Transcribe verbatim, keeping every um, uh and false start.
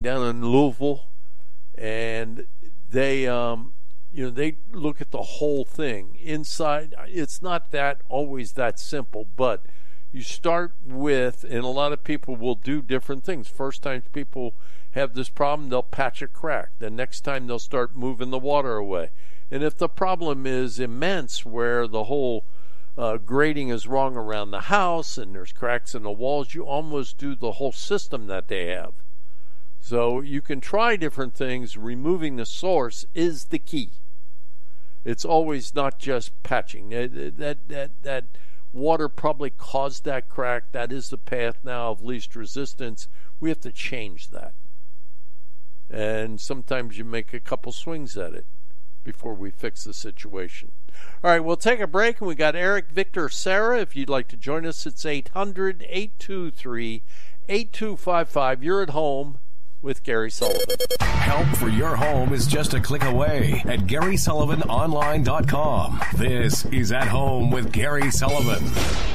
down in Louisville, and they, um, you know, they look at the whole thing inside. It's not that always that simple, but you start with, and a lot of people will do different things. First time people have this problem, they'll patch a crack. The next time they'll start moving the water away. And if the problem is immense, where the whole uh, grading is wrong around the house and there's cracks in the walls, you almost do the whole system that they have. So you can try different things. Removing the source is the key. It's always not just patching. That that that, that water probably caused that crack. That is the path now of least resistance. We have to change that. And sometimes you make a couple swings at it before we fix the situation. All right, we'll take a break, and we got Eric, Victor, Sarah. If you'd like to join us, it's eight hundred, eight two three, eight two five five. You're at home with Gary Sullivan. Help for your home is just a click away at Gary Sullivan Online dot com. This is At Home with Gary Sullivan.